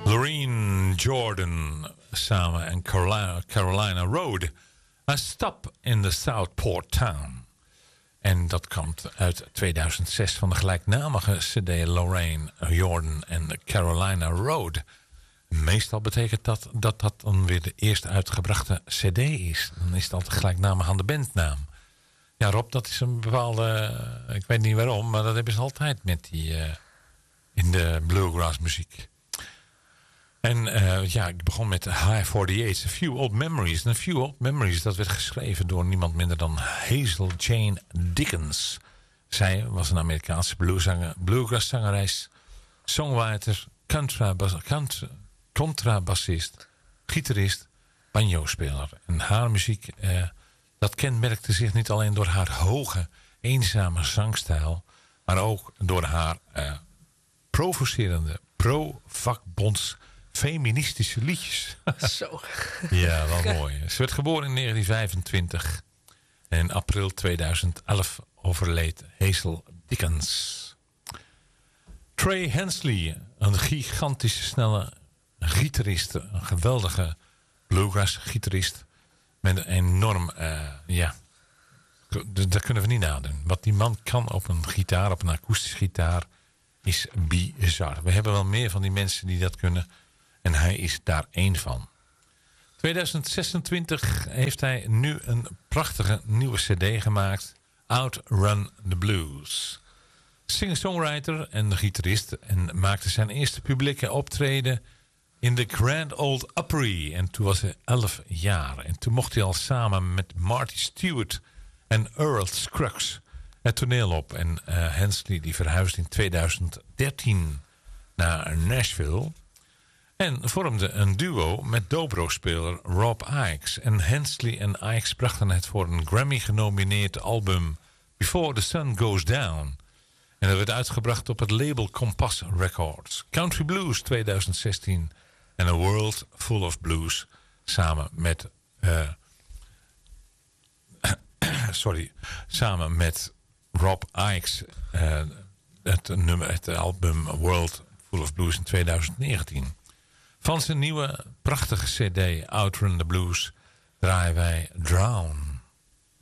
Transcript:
Loreen Jordan samen en Carolina Road. A Stop in the Southport Town. En dat komt uit 2006 van de gelijknamige cd Lorraine Jordan en Carolina Road. Meestal betekent dat dan weer de eerst uitgebrachte cd is. Dan is dat gelijknamig aan de bandnaam. Ja, Rob, dat is een bepaalde... ik weet niet waarom, maar dat hebben ze altijd met die... in de bluegrass muziek. En ik begon met High 48, A Few Old Memories. En A Few Old Memories, dat werd geschreven door niemand minder dan Hazel Jane Dickens. Zij was een Amerikaanse bluegrass-zangeres, songwriter, contrabassist, gitarist, banjo-speler. En haar muziek, dat kenmerkte zich niet alleen door haar hoge, eenzame zangstijl, maar ook door haar provocerende, pro-vakbonds feministische liedjes. Zo. Ja, wel mooi. Ze werd geboren in 1925. En in april 2011 overleed Hazel Dickens. Trey Hensley, een gigantische snelle gitarist. Een geweldige bluegrass-gitarist. Met een enorm, dat kunnen we niet nadoen. Wat die man kan op een gitaar, op een akoestische gitaar, is bizar. We hebben wel meer van die mensen die dat kunnen. En hij is daar één van. 2026 heeft hij nu een prachtige nieuwe cd gemaakt. Outrun the Blues. Singer-songwriter en gitarist. En maakte zijn eerste publieke optreden in de Grand Ole Opry. En toen was hij 11 jaar. En toen mocht hij al samen met Marty Stewart en Earl Scruggs het toneel op. En Hensley die verhuisde in 2013 naar Nashville. En vormde een duo met dobro-speler Rob Ickes. En Hensley en Ickes brachten het voor een Grammy-genomineerd album Before the Sun Goes Down. En dat werd uitgebracht op het label Compass Records. Country Blues 2016 en A World Full of Blues samen met... samen met Rob Ickes het album World Full of Blues in 2019. Van zijn nieuwe prachtige cd Outrun the Blues draaien wij Drown.